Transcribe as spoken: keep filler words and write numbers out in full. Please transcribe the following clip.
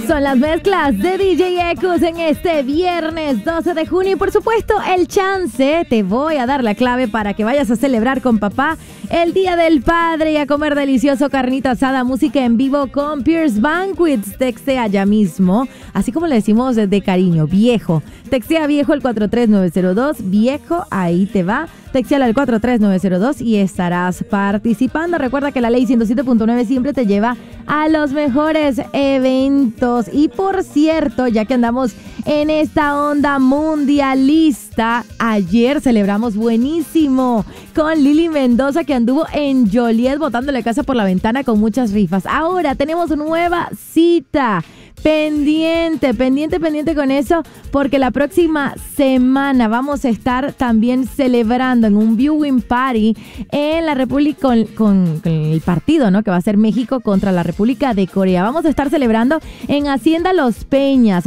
Son las mezclas de D J Ecus en este viernes doce de junio. Y por supuesto, el chance, te voy a dar la clave para que vayas a celebrar con papá el Día del Padre y a comer delicioso carnita asada, música en vivo con Pierce Banquets. Textea ya mismo, así como le decimos de cariño, viejo. Textea viejo el cuatro tres nueve cero dos, viejo, ahí te va. Texteala al cuatro tres nueve cero dos y estarás participando. Recuerda que la ley ciento siete punto nueve siempre te lleva a los mejores eventos. Y por cierto, ya que andamos en esta onda mundialista, ayer celebramos buenísimo con Lili Mendoza, que anduvo en Joliet botándole casa por la ventana con muchas rifas. Ahora tenemos nueva cita. Pendiente, pendiente, pendiente con eso, porque la próxima semana vamos a estar también celebrando en un viewing party en la República con, con, con el partido, ¿no? Que va a ser México contra la República de Corea. Vamos a estar celebrando en Hacienda Los Peñas.